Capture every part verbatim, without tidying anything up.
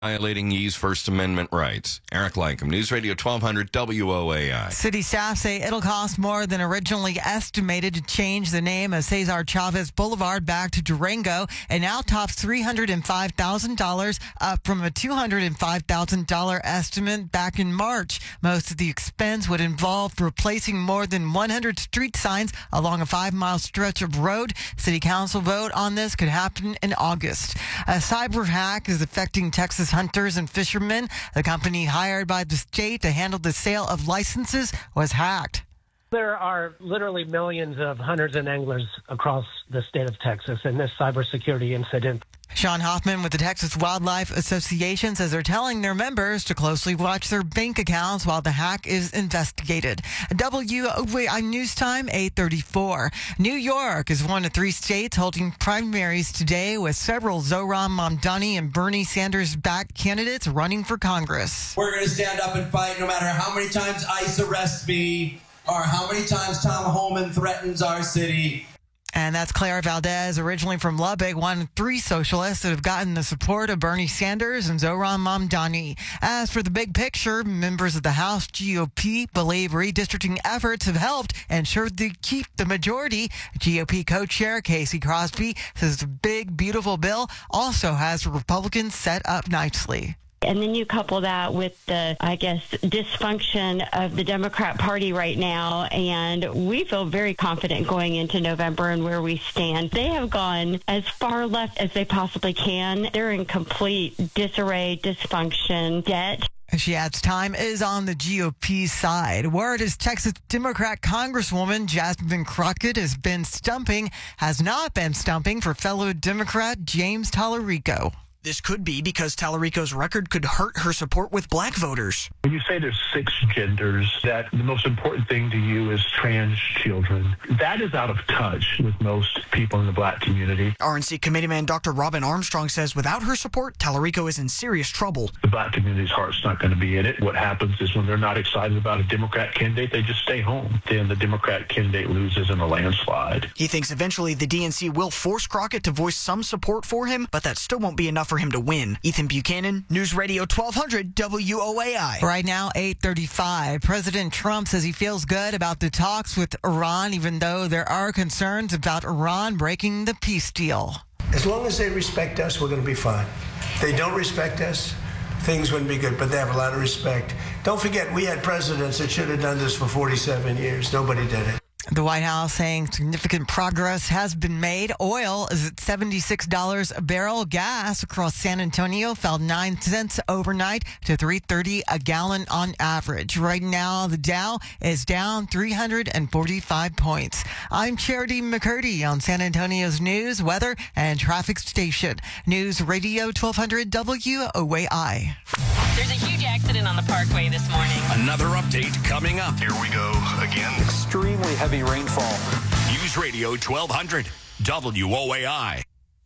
Violating Yee's First Amendment rights. Eric Lycum, News Radio twelve hundred W O A I. City staff say it'll cost more than originally estimated to change the name of Cesar Chavez Boulevard back to Durango, and now tops three hundred five thousand dollars, up from a two hundred five thousand dollars estimate back in March. Most of the expense would involve replacing more than one hundred street signs along a five-mile stretch of road. City Council vote on this could happen in August. A cyber hack is affecting Texas hunters and fishermen. The company hired by the state to handle the sale of licenses was hacked. There are literally millions of hunters and anglers across the state of Texas, and this cybersecurity incident. Sean Hoffman with the Texas Wildlife Association says they're telling their members to closely watch their bank accounts while the hack is investigated. W O A I News Time, eight thirty-four. New York is one of three states holding primaries today, with several Zohran Mamdani and Bernie Sanders-backed candidates running for Congress. We're going to stand up and fight no matter how many times ICE arrests me or how many times Tom Homan threatens our city. And that's Clara Valdez, originally from Lubbock, one of three socialists that have gotten the support of Bernie Sanders and Zohran Mamdani. As for the big picture, members of the House G O P believe redistricting efforts have helped ensure they keep the majority. G O P co-chair Casey Crosby says the big, beautiful bill also has Republicans set up nicely. And then you couple that with the, I guess, dysfunction of the Democrat Party right now, and we feel very confident going into November and where we stand. They have gone as far left as they possibly can. They're in complete disarray, dysfunction, debt. She adds time is on the G O P side. Word is Texas Democrat Congresswoman Jasmine Crockett has been stumping, has not been stumping for fellow Democrat James Tallarico. This could be because Tallarico's record could hurt her support with black voters. When you say there's six genders, that the most important thing to you is trans children, that is out of touch with most people in the black community. R N C committeeman Doctor Robin Armstrong says without her support, Tallarico is in serious trouble. The black community's heart's not going to be in it. What happens is when they're not excited about a Democrat candidate, they just stay home. Then the Democrat candidate loses in a landslide. He thinks eventually the D N C will force Crockett to voice some support for him, but that still won't be enough for him to win. Ethan Buchanan, News Radio twelve hundred W O A I. Right now, eight thirty-five. President Trump says he feels good about the talks with Iran, even though there are concerns about Iran breaking the peace deal. As long as they respect us, we're going to be fine. If they don't respect us, things wouldn't be good, but they have a lot of respect. Don't forget, we had presidents that should have done this for forty-seven years. Nobody did it. The White House saying significant progress has been made. Oil is at seventy-six dollars a barrel. Gas across San Antonio fell nine cents overnight to three thirty a gallon on average. Right now, the Dow is down three hundred forty-five points. I'm Charity McCurdy on San Antonio's news, weather, and traffic station. News Radio twelve hundred W O A I. There's a huge accident on the Parkway this morning. Another update coming up. Here we go again. Extremely heavy rainfall. News Radio twelve hundred W O A I.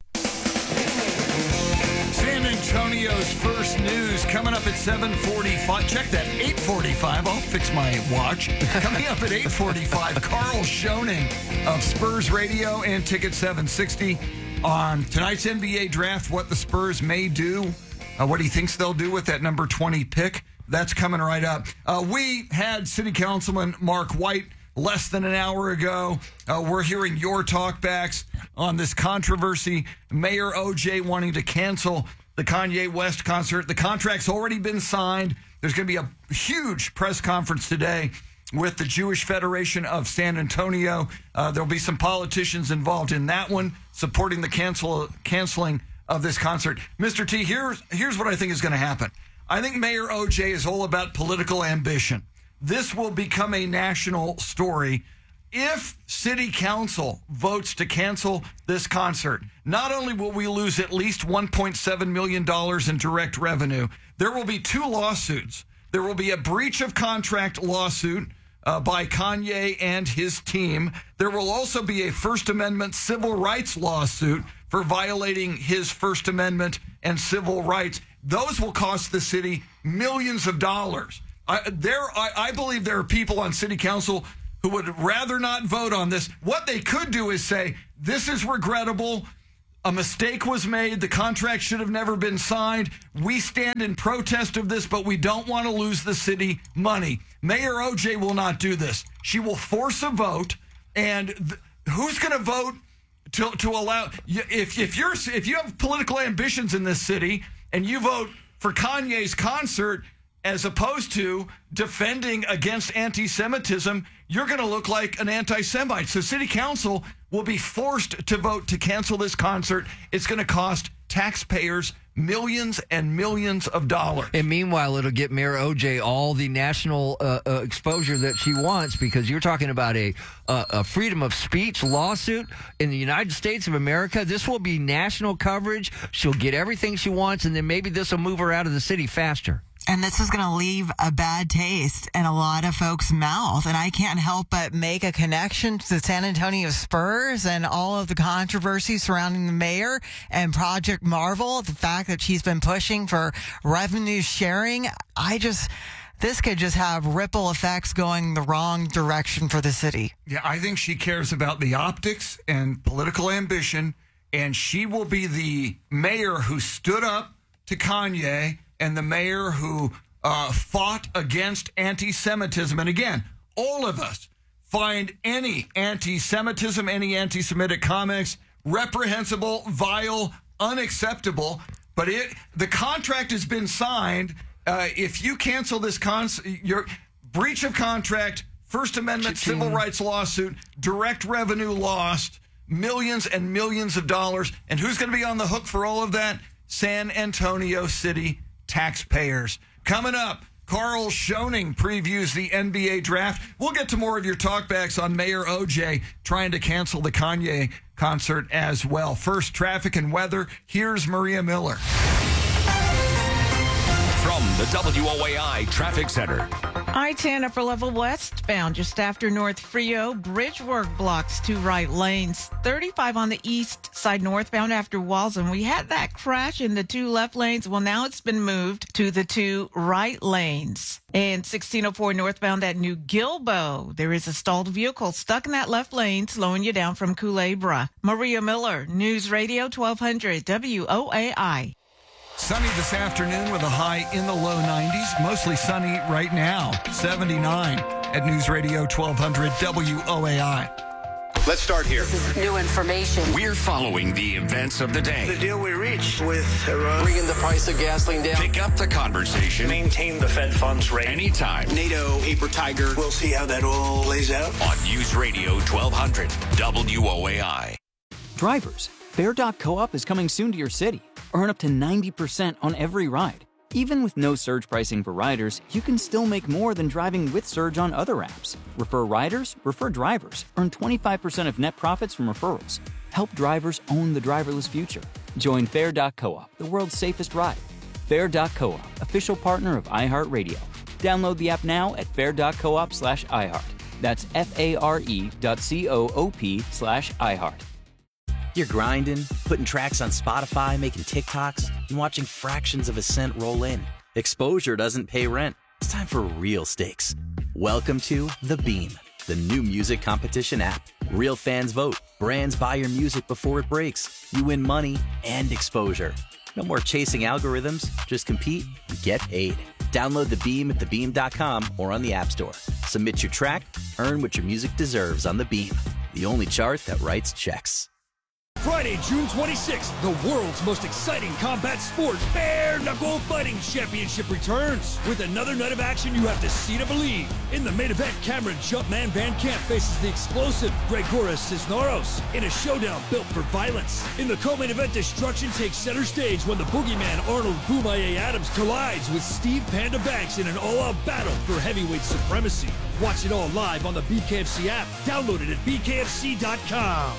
San Antonio's first news coming up at seven forty-five. Check that, eight forty-five. I'll fix my watch. Coming up at eight forty-five, Carl Schoening of Spurs Radio and Ticket seven sixty on tonight's N B A draft, what the Spurs may do, uh, what he thinks they'll do with that number twenty pick. That's coming right up. Uh, we had City Councilman Mark White less than an hour ago. Uh, we're hearing your talkbacks on this controversy. Mayor O J wanting to cancel the Kanye West concert. The contract's already been signed. There's going to be a huge press conference today with the Jewish Federation of San Antonio. Uh, there'll be some politicians involved in that one supporting the cancel canceling of this concert. Mister T, here's, here's what I think is going to happen. I think Mayor O J is all about political ambition. This will become a national story. If City Council votes to cancel this concert, not only will we lose at least one point seven million dollars in direct revenue, there will be two lawsuits. There will be a breach of contract lawsuit uh, by Kanye and his team. There will also be a First Amendment civil rights lawsuit for violating his First Amendment and civil rights. Those will cost the city millions of dollars. I, there, I, I believe there are people on city council who would rather not vote on this. What they could do is say, this is regrettable. A mistake was made. The contract should have never been signed. We stand in protest of this, but we don't want to lose the city money. Mayor O J will not do this. She will force a vote, and th- who's going to vote to to allow? If if you're if you have political ambitions in this city and you vote for Kanye's concert as opposed to defending against anti-Semitism, you're going to look like an anti-Semite. So city council will be forced to vote to cancel this concert. It's going to cost taxpayers millions and millions of dollars. And meanwhile, it'll get Mayor O J all the national uh, uh, exposure that she wants, because you're talking about a, uh, a freedom of speech lawsuit in the United States of America. This will be national coverage. She'll get everything she wants, and then maybe this will move her out of the city faster. And this is going to leave a bad taste in a lot of folks' mouth. And I can't help but make a connection to the San Antonio Spurs and all of the controversy surrounding the mayor and Project Marvel, the fact that she's been pushing for revenue sharing. I just, this could just have ripple effects going the wrong direction for the city. Yeah, I think she cares about the optics and political ambition, and she will be the mayor who stood up to Kanye and the mayor who uh, fought against anti-Semitism. And again, all of us find any anti-Semitism, any anti-Semitic comments reprehensible, vile, unacceptable. But it the contract has been signed. Uh, if you cancel this, con- your breach of contract, First Amendment civil rights lawsuit, direct revenue lost, millions and millions of dollars. And who's going to be on the hook for all of that? San Antonio City taxpayers. Coming up, Carl Schoening previews the N B A draft. We'll get to more of your talkbacks on Mayor O J trying to cancel the Kanye concert as well. First, traffic and weather. Here's Maria Miller. From the W O A I Traffic Center. I ten upper level westbound just after North Frio. Bridge work blocks two right lanes. thirty-five on the east side northbound after Walsen. We had that crash in the two left lanes. Well, now it's been moved to the two right lanes. And sixteen oh four northbound at New Gilbo. There is a stalled vehicle stuck in that left lane, slowing you down from Culebra. Maria Miller, News Radio twelve hundred W O A I. Sunny this afternoon with a high in the low nineties. Mostly sunny right now, seventy-nine at News Radio twelve hundred W O A I. Let's start here. This is new information. We're following the events of the day. The deal we reached with Iran. Bringing the price of gasoline down. Pick up the conversation. Maintain the Fed funds rate. Anytime. NATO, paper tiger. We'll see how that all lays out. On News Radio twelve hundred W O A I. Drivers, Fair dot coop is coming soon to your city. Earn up to ninety percent on every ride. Even with no surge pricing for riders, you can still make more than driving with Surge on other apps. Refer riders, refer drivers. Earn twenty-five percent of net profits from referrals. Help drivers own the driverless future. Join Fair dot coop, the world's safest ride. Fair dot coop, official partner of iHeartRadio. Download the app now at fair dot coop slash iHeart. That's F-A-R-E dot C-O-O-P slash iHeart. You're grinding, putting tracks on Spotify, making TikToks, and watching fractions of a cent roll in. Exposure doesn't pay rent. It's time for real stakes. Welcome to The Beam, the new music competition app. Real fans vote. Brands buy your music before it breaks. You win money and exposure. No more chasing algorithms. Just compete and get paid. Download The Beam at the beam dot com or on the App Store. Submit your track, earn what your music deserves on The Beam, the only chart that writes checks. Friday, June twenty-sixth, the world's most exciting combat sport, Bare Knuckle Fighting Championship returns. With another night of action you have to see to believe. In the main event, Cameron Jumpman Van Camp faces the explosive Gregoris Cisneros in a showdown built for violence. In the co-main event, destruction takes center stage when the boogeyman Arnold Boomaye Adams collides with Steve Panda Banks in an all-out battle for heavyweight supremacy. Watch it all live on the B K F C app. Download it at B K F C dot com.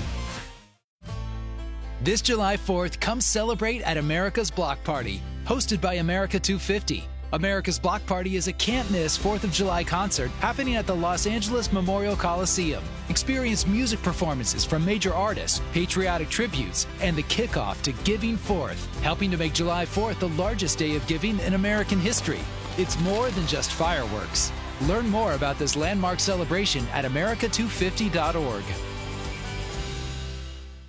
This July fourth, come celebrate at America's Block Party, hosted by America two fifty. America's Block Party is a can't-miss fourth of July concert happening at the Los Angeles Memorial Coliseum. Experience music performances from major artists, patriotic tributes, and the kickoff to Giving Forth, helping to make July fourth the largest day of giving in American history. It's more than just fireworks. Learn more about this landmark celebration at America two fifty dot org.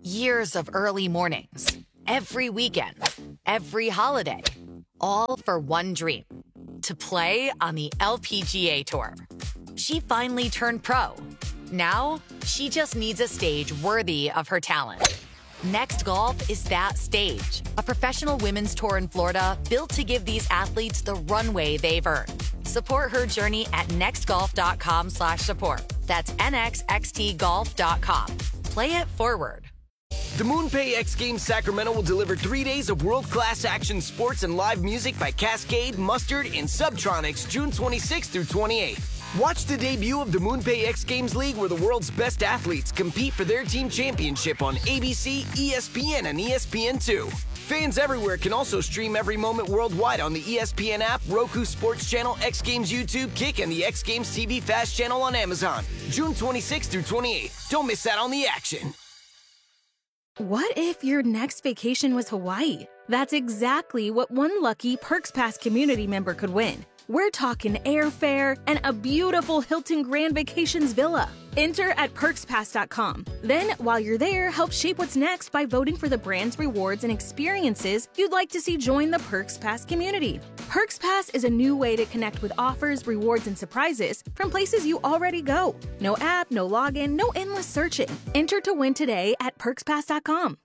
Years of early mornings, every weekend, every holiday, all for one dream, to play on the L P G A Tour. She finally turned pro. Now, she just needs a stage worthy of her talent. Next Golf is that stage, a professional women's tour in Florida built to give these athletes the runway they've earned. Support her journey at nextgolf.com slash support. That's N X X T golf dot com. Play it forward. The MoonPay X Games Sacramento will deliver three days of world-class action sports and live music by Cascade, Mustard, and Subtronics June twenty-sixth through twenty-eighth. Watch the debut of the MoonPay X Games League, where the world's best athletes compete for their team championship on A B C, E S P N, and E S P N two. Fans everywhere can also stream every moment worldwide on the E S P N app, Roku Sports Channel, X Games YouTube, Kick, and the X Games T V Fast Channel on Amazon. June twenty-sixth through twenty-eighth. Don't miss out on the action. What if your next vacation was Hawaii? That's exactly what one lucky Perks Pass community member could win. We're talking airfare and a beautiful Hilton Grand Vacations villa. Enter at perks pass dot com. Then, while you're there, help shape what's next by voting for the brands, rewards, and experiences you'd like to see join the Perks Pass community. Perks Pass is a new way to connect with offers, rewards, and surprises from places you already go. No app, no login, no endless searching. Enter to win today at perks pass dot com.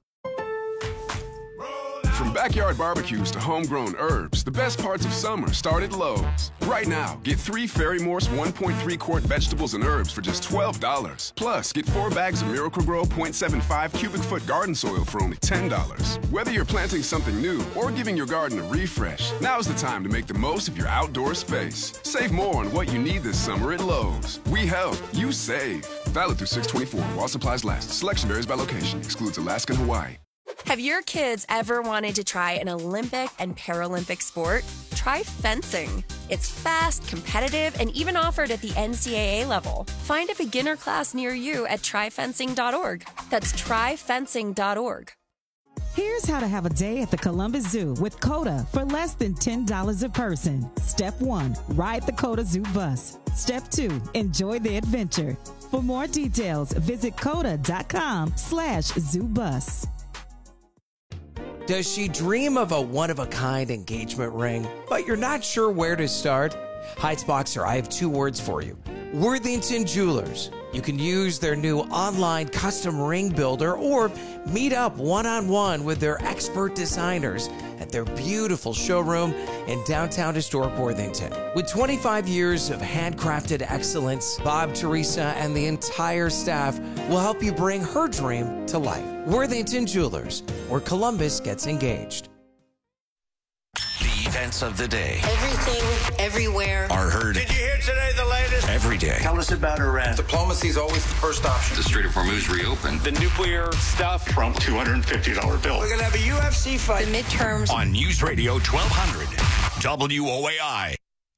From backyard barbecues to homegrown herbs, the best parts of summer start at Lowe's. Right now, get three Ferry Morse one point three quart vegetables and herbs for just twelve dollars. Plus, get four bags of Miracle-Gro zero point seven five cubic foot garden soil for only ten dollars. Whether you're planting something new or giving your garden a refresh, now's the time to make the most of your outdoor space. Save more on what you need this summer at Lowe's. We help, you save. Valid through six twenty-four while supplies last. Selection varies by location. Excludes Alaska and Hawaii. Have your kids ever wanted to try an Olympic and Paralympic sport? Try fencing. It's fast, competitive, and even offered at the N C double A level. Find a beginner class near you at try fencing dot org. That's try fencing dot org. Here's how to have a day at the Columbus Zoo with COTA for less than ten dollars a person. Step one, ride the COTA Zoo bus. Step two, enjoy the adventure. For more details, visit COTA dot com slash zoo bus. Does she dream of a one-of-a-kind engagement ring, but you're not sure where to start? Heights Boxer, I have two words for you. Worthington Jewelers. You can use their new online custom ring builder or meet up one-on-one with their expert designers at their beautiful showroom in downtown historic Worthington. With twenty-five years of handcrafted excellence, Bob, Teresa, and the entire staff will help you bring her dream to life. Worthington Jewelers, where Columbus gets engaged. The events of the day Everything, everywhere. are heard Did you hear today the latest? every day. Tell us about Iran. Diplomacy is always the first option. The Strait of Hormuz reopened. The nuclear stuff. Trump two hundred fifty dollars bill. We're going to have a U F C fight. The midterms. On News Radio twelve hundred W O A I.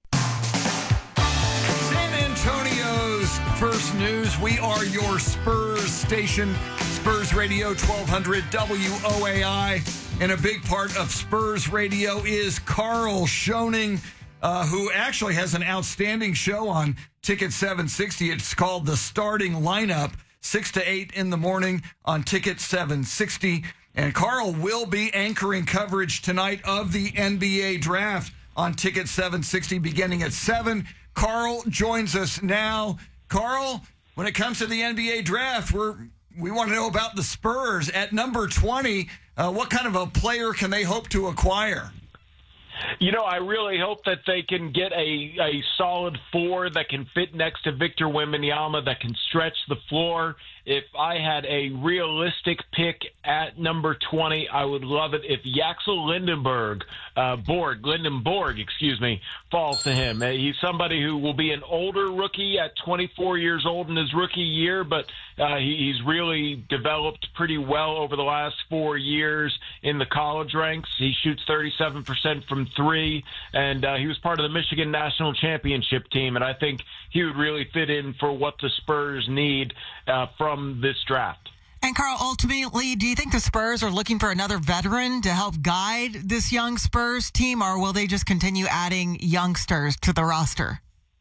San Antonio's first news. We are your Spurs station. Spurs Radio twelve hundred W O A I. And a big part of Spurs Radio is Carl Schoening, uh, who actually has an outstanding show on Ticket seven sixty. It's called The Starting Lineup, six to eight in the morning on Ticket seven sixty. And Carl will be anchoring coverage tonight of the N B A draft on Ticket seven sixty beginning at seven. Carl joins us now. Carl, when it comes to the N B A draft, we're we want to know about the Spurs at number twenty. Uh, what kind of a player can they hope to acquire? You know, I really hope that they can get a, a solid four that can fit next to Victor Wembanyama, that can stretch the floor. If I had a realistic pick at number twenty, I would love it if Yaxel Lindenberg, uh, Borg, Lindenborg, excuse me, falls to him. Uh, he's somebody who will be an older rookie at twenty-four years old in his rookie year, but uh, he, he's really developed pretty well over the last four years in the college ranks. He shoots thirty-seven percent from three, and uh, he was part of the Michigan National Championship team, and I think he would really fit in for what the Spurs need uh, from this draft. And Carl, ultimately, do you think the Spurs are looking for another veteran to help guide this young Spurs team, or will they just continue adding youngsters to the roster?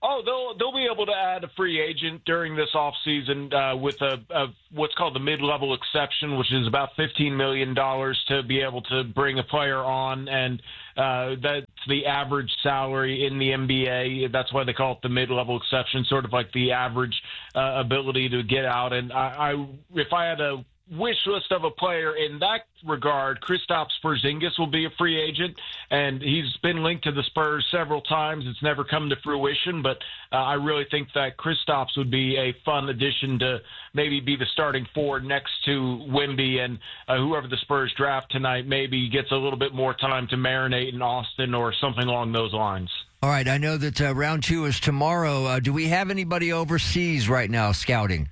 Oh, they'll they'll be able to add a free agent during this offseason uh, with a, a what's called the mid-level exception, which is about fifteen million dollars to be able to bring a player on, and uh, that's the average salary in the N B A. That's why they call it the mid-level exception, sort of like the average uh, ability to get out. And I, I if I had a wish list of a player in that regard, Kristaps Porzingis will be a free agent, and he's been linked to the Spurs several times. It's never come to fruition, but uh, I really think that Kristaps would be a fun addition to maybe be the starting four next to Wemby, and uh, whoever the Spurs draft tonight maybe gets a little bit more time to marinate in Austin or something along those lines. All right, I know that uh, round two is tomorrow. Uh, do we have anybody overseas right now scouting?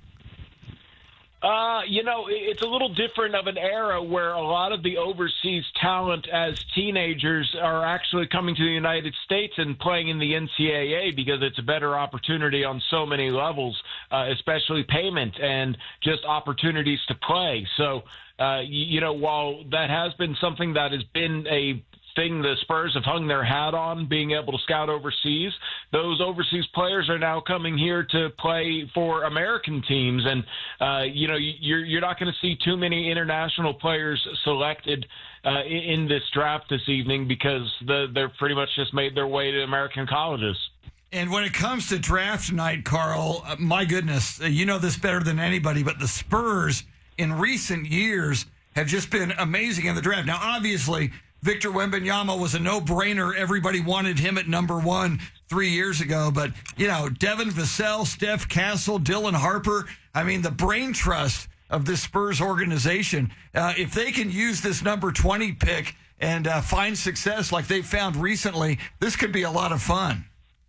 Uh, you know, it's a little different of an era where a lot of the overseas talent as teenagers are actually coming to the United States and playing in the N C double A because it's a better opportunity on so many levels, uh, especially payment and just opportunities to play. So, uh, you, you know, while that has been something that has been a thing the Spurs have hung their hat on, being able to scout overseas, those overseas players are now coming here to play for American teams. And, uh, you know, you're, you're not going to see too many international players selected uh, in this draft this evening because the, they're pretty much just made their way to American colleges. And when it comes to draft night, Carl, uh, my goodness, uh, you know this better than anybody, but the Spurs in recent years have just been amazing in the draft. Now, obviously, Victor Wembanyama was a no-brainer. Everybody wanted him at number one three years ago. But, you know, Devin Vassell, Steph Castle, Dylan Harper, I mean, the brain trust of this Spurs organization, uh, if they can use this number twenty pick and uh, find success like they've found recently, this could be a lot of fun.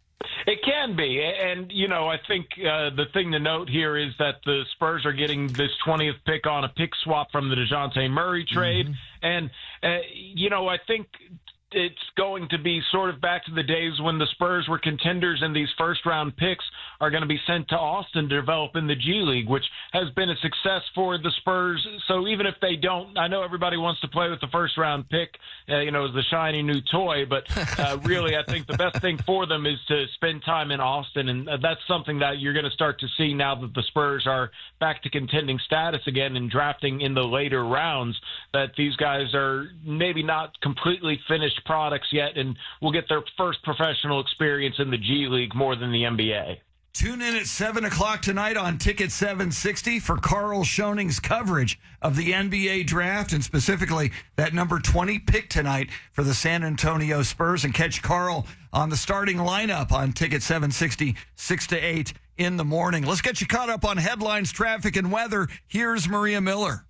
It can be. And, you know, I think uh, the thing to note here is that the Spurs are getting this twentieth pick on a pick swap from the DeJounte Murray trade. Mm-hmm. And, uh, you know, I think it's going to be sort of back to the days when the Spurs were contenders and these first-round picks are going to be sent to Austin to develop in the G League, which has been a success for the Spurs. So even if they don't, I know everybody wants to play with the first-round pick, uh, you know, as the shiny new toy, but uh, really I think the best thing for them is to spend time in Austin, and that's something that you're going to start to see now that the Spurs are back to contending status again and drafting in the later rounds, that these guys are maybe not completely finished products yet and will get their first professional experience in the G League more than the N B A. Tune in at seven o'clock tonight on Ticket seven sixty for Carl Schoning's coverage of the N B A draft and specifically that number twenty pick tonight for the San Antonio Spurs. And catch Carl on the starting lineup on Ticket seven sixty, six to eight in the morning. Let's get you caught up on headlines, traffic, and weather. Here's Maria Miller.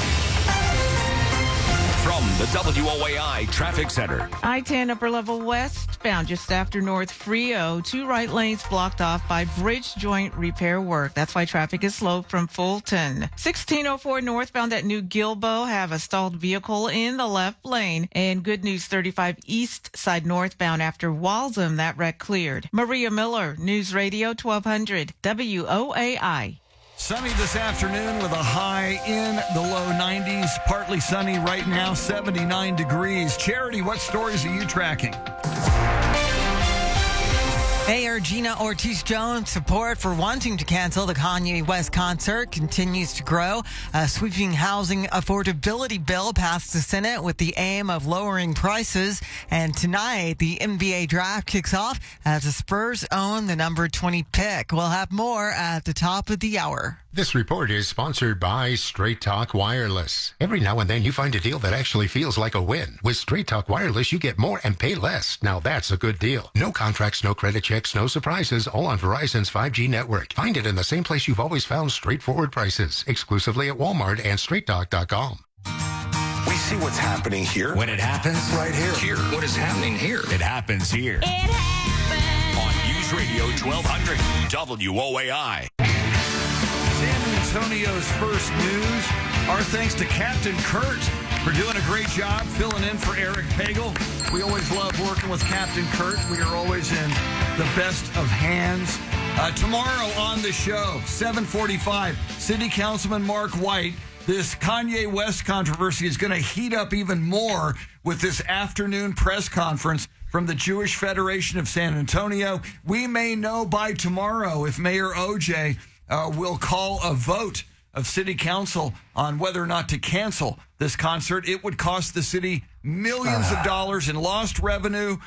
From the W O A I Traffic Center. I ten upper level westbound just after North Frio. Two right lanes blocked off by bridge joint repair work. That's why traffic is slow from Fulton. sixteen oh four northbound at New Gilbo have a stalled vehicle in the left lane. And good news thirty-five east side northbound after Walsham. That wreck cleared. Maria Miller, News Radio twelve hundred W O A I. Sunny this afternoon with a high in the low nineties. Partly sunny right now, seventy-nine degrees. Charity, what stories are you tracking? Mayor Gina Ortiz-Jones' support for wanting to cancel the Kanye West concert continues to grow. A sweeping housing affordability bill passed the Senate with the aim of lowering prices. And tonight, the N B A draft kicks off as the Spurs own the number twenty pick. We'll have more at the top of the hour. This report is sponsored by Straight Talk Wireless. Every now and then you find a deal that actually feels like a win. With Straight Talk Wireless, you get more and pay less. Now that's a good deal. No contracts, no credit checks, no surprises, all on Verizon's five G network. Find it in the same place you've always found straightforward prices. Exclusively at Walmart and straight talk dot com. We see what's happening here. When it happens, right here. Here. What is happening here? It happens here. It happens. On News Radio twelve hundred W O A I. San Antonio's first news. Our thanks to Captain Kurt for doing a great job filling in for Eric Pagel. We always love working with Captain Kurt. We are always in the best of hands. Uh, tomorrow on the show, seven forty-five, City Councilman Mark White. This Kanye West controversy is going to heat up even more with this afternoon press conference from the Jewish Federation of San Antonio. We may know by tomorrow if Mayor O J uh, will call a vote of city council on whether or not to cancel this concert. It would cost the city millions of dollars in lost revenue,